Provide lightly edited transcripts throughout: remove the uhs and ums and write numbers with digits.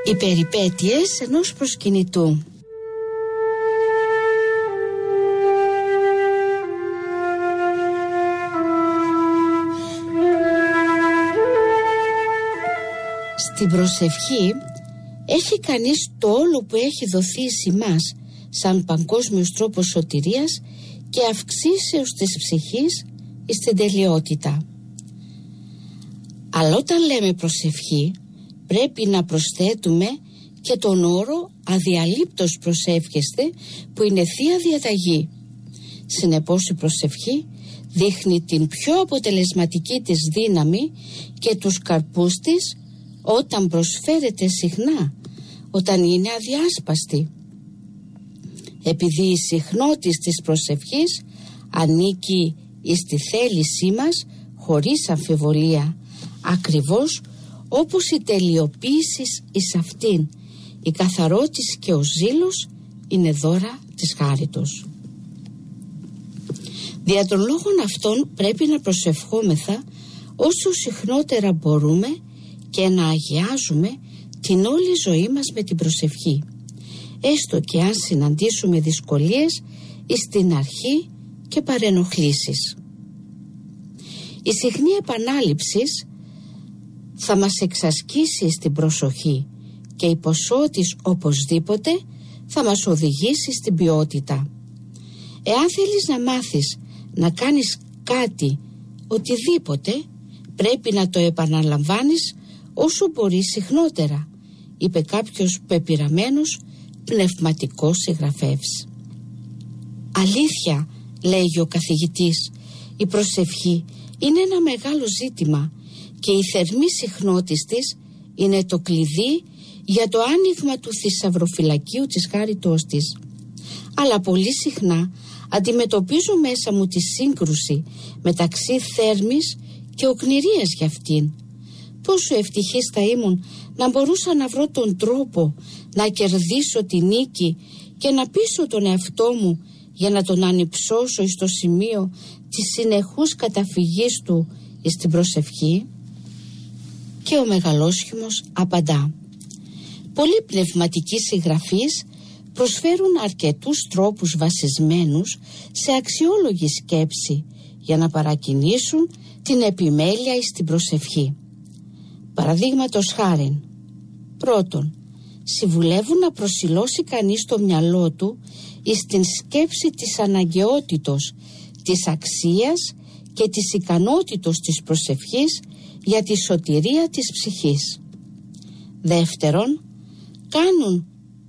Οι περιπέτειες ενός προσκυνητού. Στην προσευχή έχει κανείς το όλο που έχει δοθεί σε μας σαν παγκόσμιος τρόπος σωτηρίας και αυξήσεως της ψυχής στην τελειότητα. Αλλά όταν λέμε προσευχή πρέπει να προσθέτουμε και τον όρο αδιαλείπτως προσεύχεστε, που είναι θεία διαταγή. Συνεπώς η προσευχή δείχνει την πιο αποτελεσματική της δύναμη και τους καρπούς της όταν προσφέρεται συχνά, όταν είναι αδιάσπαστη. Επειδή η συχνότης της προσευχής ανήκει στη θέλησή μας χωρίς αμφιβολία, ακριβώς όπως η τελειοποίηση εις αυτήν, η καθαρότης και ο ζήλος είναι δώρα της χάριτος. Δια των λόγων αυτών πρέπει να προσευχόμεθα όσο συχνότερα μπορούμε και να αγιάζουμε την όλη ζωή μας με την προσευχή, έστω και αν συναντήσουμε δυσκολίες στην αρχή και παρενοχλήσεις. Η συχνή επανάληψη θα μας εξασκήσει στην προσοχή και η ποσότης οπωσδήποτε θα μας οδηγήσει στην ποιότητα. Εάν θέλεις να μάθεις να κάνεις κάτι, οτιδήποτε, πρέπει να το επαναλαμβάνεις όσο μπορείς συχνότερα, είπε κάποιος πεπειραμένος πνευματικός συγγραφέας. Αλήθεια, λέγει ο καθηγητής, η προσευχή είναι ένα μεγάλο ζήτημα και η θερμή συχνότης της είναι το κλειδί για το άνοιγμα του θησαυροφυλακίου της χάριτός της. Αλλά πολύ συχνά αντιμετωπίζω μέσα μου τη σύγκρουση μεταξύ θέρμης και οκνηρίας για αυτήν. Πόσο ευτυχής θα ήμουν να μπορούσα να βρω τον τρόπο να κερδίσω τη νίκη και να πείσω τον εαυτό μου για να τον ανυψώσω εις το σημείο της συνεχούς καταφυγής του στην προσευχή. Και ο μεγαλόσχημος απαντά: πολλοί πνευματικοί συγγραφείς προσφέρουν αρκετούς τρόπους βασισμένους σε αξιόλογη σκέψη για να παρακινήσουν την επιμέλεια στην προσευχή. Παραδείγματος χάριν, πρώτον, συμβουλεύουν να προσιλώσει κανείς το μυαλό του στην σκέψη της αναγκαιότητος, της αξίας και της ικανότητος της προσευχής για τη σωτηρία της ψυχής. Δεύτερον, κάνουν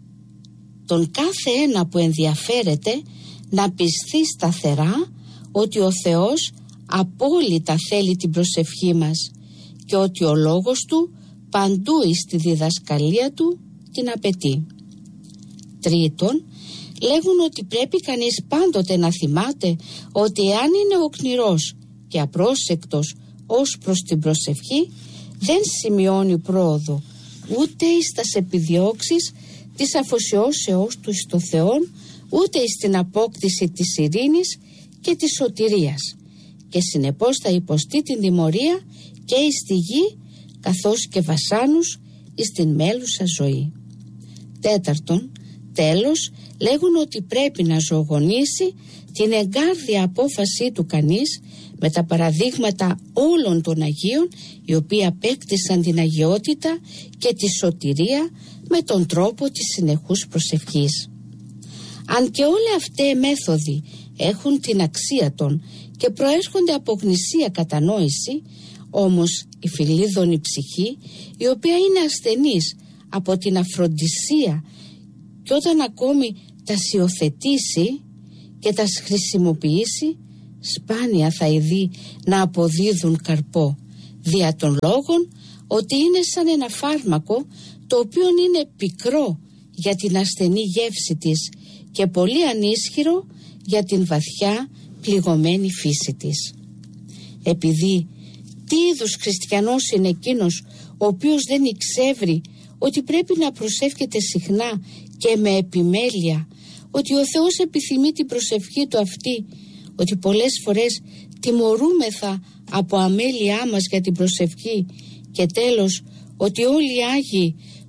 τον κάθε ένα που ενδιαφέρεται να πιστεί σταθερά ότι ο Θεός απόλυτα θέλει την προσευχή μας και ότι ο λόγος του παντού στη διδασκαλία του την απαιτεί. Τρίτον, λέγουν ότι πρέπει κανείς πάντοτε να θυμάται ότι εάν είναι οκνηρός και απρόσεκτος ως προς την προσευχή, δεν σημειώνει πρόοδο ούτε εις τας επιδιώξεις της αφοσιώσεώς του στο Θεόν, ούτε εις την απόκτηση της ειρήνης και της σωτηρίας, και συνεπώς θα υποστεί την τιμωρία και εις τη γη καθώς και βασάνους εις την μέλουσα ζωή. Τέταρτον, τέλος, λέγουν ότι πρέπει να ζωογονήσει την εγκάρδια απόφασή του κανείς με τα παραδείγματα όλων των Αγίων, οι οποίοι απέκτησαν την αγιότητα και τη σωτηρία με τον τρόπο της συνεχούς προσευχής. Αν και όλοι αυτοί οι μέθοδοι έχουν την αξία των και προέρχονται από γνησία κατανόηση, όμως η φιλίδωνη ψυχή, η οποία είναι ασθενής από την αφροντισία, και όταν ακόμη τα υιοθετήσει και τα χρησιμοποιήσει, σπάνια θα ειδεί να αποδίδουν καρπό, δια των λόγων ότι είναι σαν ένα φάρμακο το οποίο είναι πικρό για την ασθενή γεύση της και πολύ ανίσχυρο για την βαθιά πληγωμένη φύση της. Επειδή τι είδους χριστιανός είναι εκείνος ο οποίος δεν εξεύρει ότι πρέπει να προσεύχεται συχνά και με επιμέλεια, ότι ο Θεός επιθυμεί την προσευχή του αυτή, ότι πολλές φορές τιμωρούμεθα από αμέλειά μας για την προσευχή, και τέλος ότι όλοι οι Άγιοι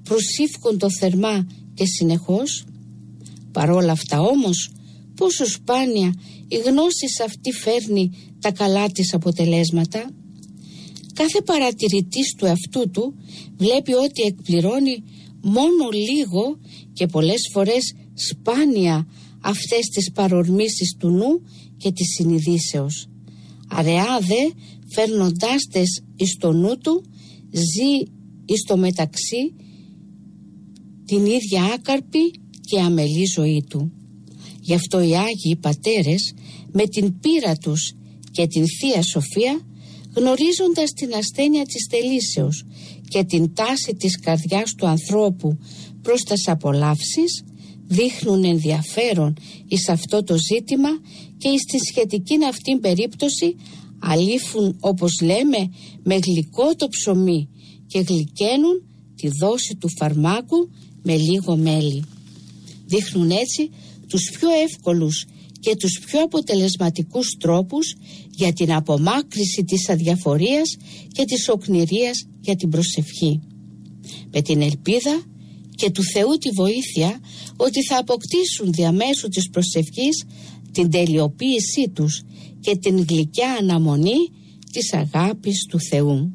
προσήφκοντο θερμά και συνεχώς. Παρόλα αυτά όμως, πόσο σπάνια η γνώση αυτή φέρνει τα καλά της αποτελέσματα. Κάθε παρατηρητής του εαυτού του βλέπει ότι εκπληρώνει μόνο λίγο και πολλές φορές σπάνια αυτές τις παρορμήσεις του νου και της συνειδήσεως. Αραιά δε, φέρνοντάς τες εις το νου του, ζει εις το μεταξύ την ίδια άκαρπη και αμελή ζωή του. Γι' αυτό οι Άγιοι Πατέρες με την πείρα τους και την Θεία Σοφία, γνωρίζοντας την ασθένεια της θελήσεως και την τάση της καρδιάς του ανθρώπου προς τας απολαύσεις, δείχνουν ενδιαφέρον εις αυτό το ζήτημα και εις τη σχετική αυτήν περίπτωση αλήφουν, όπως λέμε, με γλυκό το ψωμί και γλυκαίνουν τη δόση του φαρμάκου με λίγο μέλι. Δείχνουν έτσι τους πιο εύκολους και τους πιο αποτελεσματικούς τρόπους για την απομάκρυση της αδιαφορίας και της οκνηρίας για την προσευχή, με την ελπίδα και του Θεού τη βοήθεια ότι θα αποκτήσουν διαμέσου της προσευχής την τελειοποίησή τους και την γλυκιά αναμονή της αγάπης του Θεού.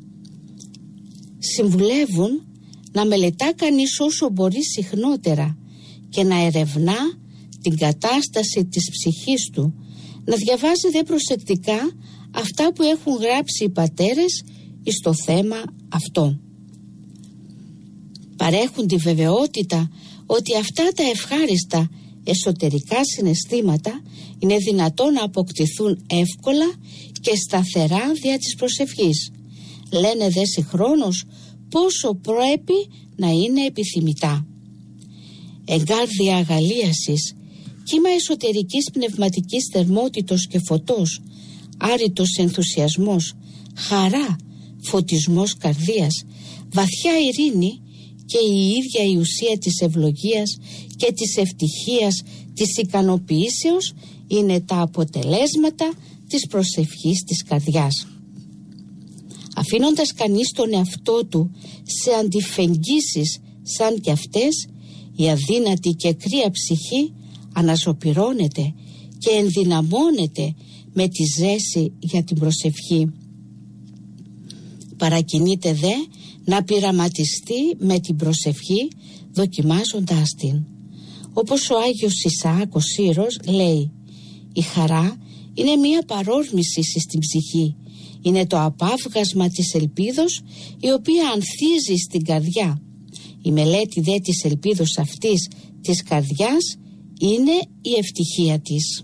Συμβουλεύουν να μελετά κανείς όσο μπορεί συχνότερα και να ερευνά την κατάσταση της ψυχής του, να διαβάζει δε προσεκτικά αυτά που έχουν γράψει οι πατέρες εις το θέμα αυτό. Παρέχουν τη βεβαιότητα ότι αυτά τα ευχάριστα εσωτερικά συναισθήματα είναι δυνατόν να αποκτηθούν εύκολα και σταθερά δια της προσευχής. Λένε δε συγχρόνως πόσο πρέπει να είναι επιθυμητά. Εγκάρδια αγαλίασης, κύμα εσωτερικής πνευματικής θερμότητος και φωτός, άρρητος ενθουσιασμός, χαρά, φωτισμός καρδίας, βαθιά ειρήνη και η ίδια η ουσία της ευλογίας και της ευτυχίας, της ικανοποιήσεως είναι τα αποτελέσματα της προσευχής της καρδιάς. Αφήνοντας κανείς τον εαυτό του σε αντιφεγγίσεις σαν κι αυτές, η αδύνατη και κρύα ψυχή αναζωπυρώνεται και ενδυναμώνεται με τη ζέση για την προσευχή. Παρακινείται δε να πειραματιστεί με την προσευχή δοκιμάζοντάς την. Όπως ο Άγιος Ισαάκ ο Σύρος λέει, η χαρά είναι μία παρόρμηση στην ψυχή, είναι το απάβγασμα της ελπίδος η οποία ανθίζει στην καρδιά. Η μελέτη δε της ελπίδος αυτής της καρδιάς είναι η ευτυχία της.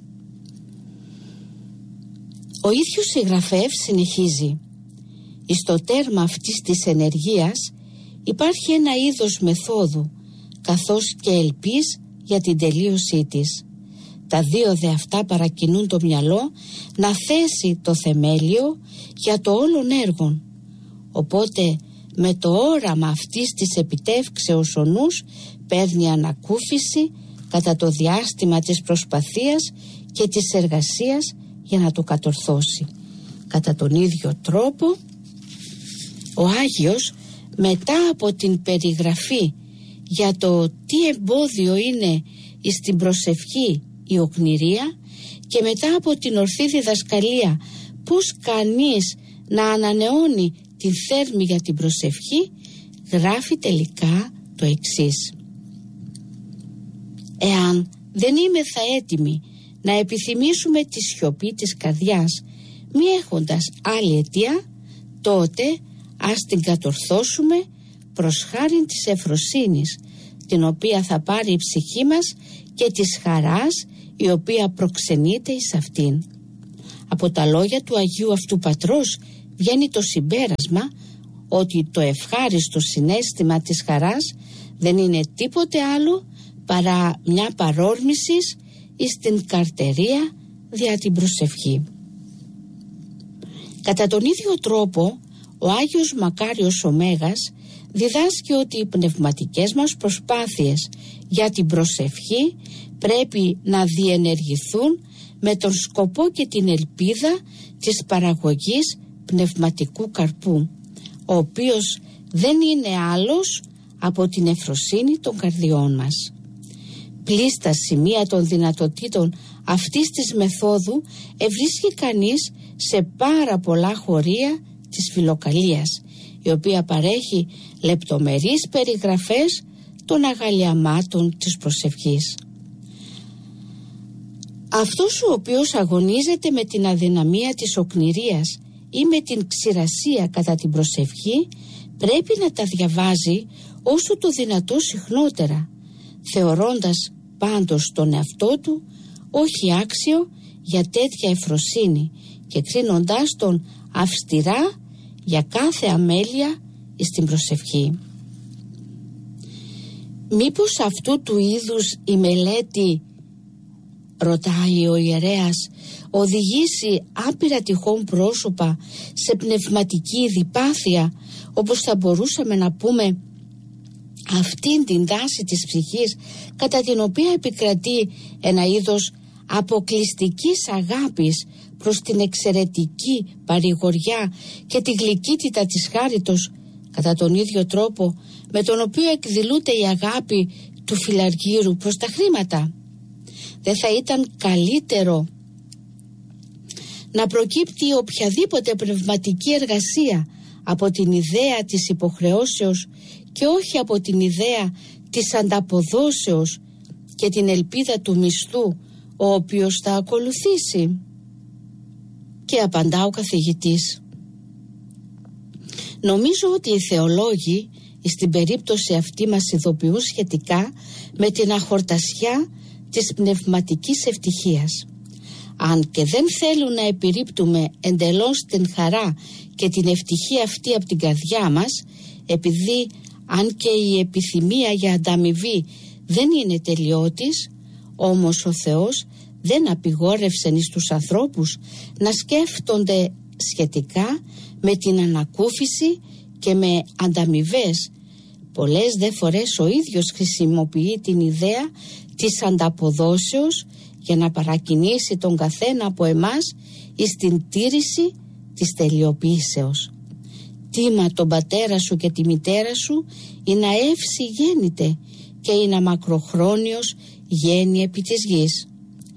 Ο ίδιος συγγραφέας συνεχίζει, εις το τέρμα αυτής της ενεργείας υπάρχει ένα είδος μεθόδου καθώς και ελπίς για την τελείωσή της. Τα δύο δε αυτά παρακινούν το μυαλό να θέσει το θεμέλιο για το όλον έργον. Οπότε με το όραμα αυτής της επιτεύξεως ο νους παίρνει ανακούφιση κατά το διάστημα της προσπαθίας και της εργασίας για να το κατορθώσει. Κατά τον ίδιο τρόπο ο Άγιος, μετά από την περιγραφή για το τι εμπόδιο είναι στην προσευχή η οκνηρία και μετά από την ορθή διδασκαλία πώς κανείς να ανανεώνει την θέρμη για την προσευχή, γράφει τελικά το εξής. Εάν δεν είμεθα έτοιμοι να επιθυμήσουμε τη σιωπή της καρδιάς μη έχοντας άλλη αιτία, τότε ας την κατορθώσουμε προς χάριν της ευφροσύνης, την οποία θα πάρει η ψυχή μας και της χαράς η οποία προξενείται εις αυτήν. Από τα λόγια του Αγίου αυτού Πατρός βγαίνει το συμπέρασμα ότι το ευχάριστο συναίσθημα της χαράς δεν είναι τίποτε άλλο παρά μια παρόρμηση εις την καρτερία δια την προσευχή. Κατά τον ίδιο τρόπο ο Άγιος Μακάριος ο Μέγας διδάσκει ότι οι πνευματικές μας προσπάθειες για την προσευχή πρέπει να διενεργηθούν με τον σκοπό και την ελπίδα της παραγωγής πνευματικού καρπού, ο οποίος δεν είναι άλλος από την ευφροσύνη των καρδιών μας. Πλήστα σημεία των δυνατοτήτων αυτής της μεθόδου ευρίσκει κανείς σε πάρα πολλά χωρία της φιλοκαλίας, η οποία παρέχει λεπτομερείς περιγραφές των αγαλιαμάτων της προσευχής. Αυτός ο οποίος αγωνίζεται με την αδυναμία της οκνηρίας ή με την ξηρασία κατά την προσευχή πρέπει να τα διαβάζει όσο το δυνατό συχνότερα, θεωρώντας πάντως τον εαυτό του όχι άξιο για τέτοια ευφροσύνη και κρίνοντάς τον αυστηρά για κάθε αμέλεια στην προσευχή. Μήπως αυτού του είδους η μελέτη, ρωτάει ο ιερέας, οδηγήσει άπειρα τυχόν πρόσωπα σε πνευματική διπάθεια, όπως θα μπορούσαμε να πούμε αυτήν την τάση της ψυχής κατά την οποία επικρατεί ένα είδος αποκλειστικής αγάπης προς την εξαιρετική παρηγοριά και τη γλυκύτητα της χάριτος, κατά τον ίδιο τρόπο με τον οποίο εκδηλούται η αγάπη του φιλαργύρου προς τα χρήματα. Δεν θα ήταν καλύτερο να προκύπτει οποιαδήποτε πνευματική εργασία από την ιδέα της υποχρεώσεως και όχι από την ιδέα της ανταποδόσεως και την ελπίδα του μισθού ο οποίος θα ακολουθήσει? Και απαντά ο καθηγητής: νομίζω ότι οι θεολόγοι στην περίπτωση αυτή μας ειδοποιούν σχετικά με την αχορτασιά της πνευματικής ευτυχίας. Αν και δεν θέλουν να επιρρύπτουμε εντελώς την χαρά και την ευτυχία αυτή από την καρδιά μας, επειδή αν και η επιθυμία για ανταμοιβή δεν είναι τελειώτης, όμως ο Θεός δεν απειγόρευσεν εις τους ανθρώπους να σκέφτονται σχετικά με την ανακούφιση και με ανταμοιβές. Πολλές δε φορές ο ίδιος χρησιμοποιεί την ιδέα της ανταποδόσεως για να παρακινήσει τον καθένα από εμάς εις την τήρηση της τελειοποίησεως. Τίμα τον πατέρα σου και τη μητέρα σου ή να εύση γέννητε και ή να μακροχρόνιος γέννη επί της γης.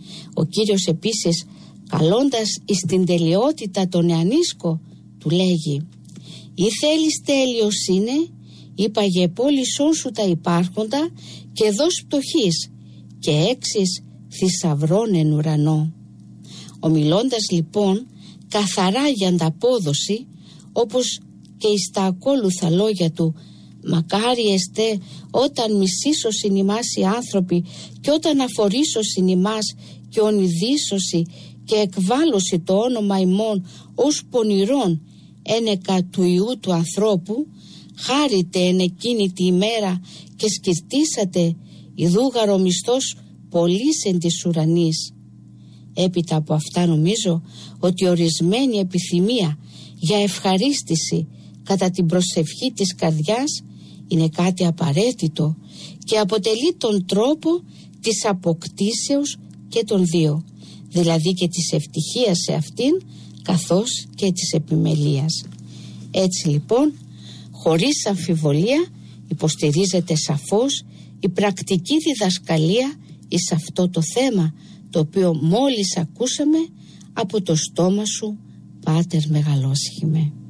Ο Κύριος επίσης, καλώντας εις την τελειότητα τον εανίσκο, του λέγει: ή θέλεις τέλειος είναι, είπαγε πόλησόν σου τα υπάρχοντα και δώσ' πτωχής και έξις θησαυρών εν ουρανό. Ομιλώντας λοιπόν καθαρά για ανταπόδοση, όπως και εις τα ακόλουθα λόγια του, μακάρι εστέ όταν μισήσωσιν ημάς οι άνθρωποι και όταν αφορήσωσιν ημάς και ονειδήσωση και εκβάλωση το όνομα ημών ως πονηρών ένεκα του Ιού του ανθρώπου, χάρητε εν εκείνη τη ημέρα και σκυρτήσατε ιδούγαρο μισθός πολλής εν της ουρανής. Έπειτα από αυτά νομίζω ότι ορισμένη επιθυμία για ευχαρίστηση κατά την προσευχή της καρδιάς είναι κάτι απαραίτητο και αποτελεί τον τρόπο της αποκτήσεως και των δύο, δηλαδή και της ευτυχίας σε αυτήν καθώς και της επιμελείας. Έτσι λοιπόν, χωρίς αμφιβολία υποστηρίζεται σαφώς η πρακτική διδασκαλία εις αυτό το θέμα, το οποίο μόλις ακούσαμε από το στόμα σου, Πάτερ Μεγαλόσχημε.